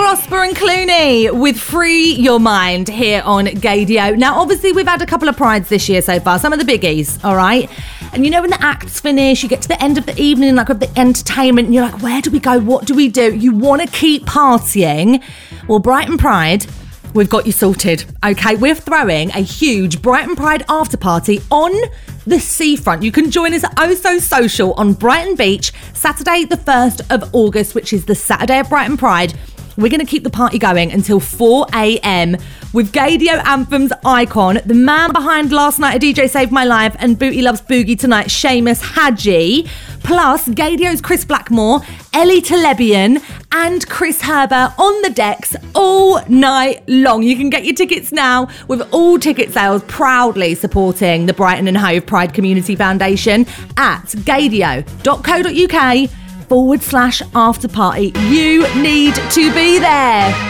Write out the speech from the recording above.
Prosper and Clooney with Free Your Mind here on Gaydio. Now, obviously, we've had a couple of prides this year so far, some of the biggies, all right? And you know, when the acts finish, you get to the end of the evening, like with the entertainment, and you're like, where do we go? What do we do? You want to keep partying. Well, Brighton Pride, we've got you sorted, okay? We're throwing a huge Brighton Pride after party on the seafront. You can join us at Oh So Social on Brighton Beach, Saturday the 1st of August, which is the Saturday of Brighton Pride. We're going to keep the party going until 4 a.m. with Gaydio Anthems icon, the man behind Last Night a DJ Saved My Life and Booty Loves Boogie Tonight, Seamus Hadji, plus Gaydio's Chris Blackmore, Ellie Telebian and Chris Herber on the decks all night long. You can get your tickets now with all ticket sales proudly supporting the Brighton and Hove Pride Community Foundation at gaydio.co.uk/after party. You need to be there.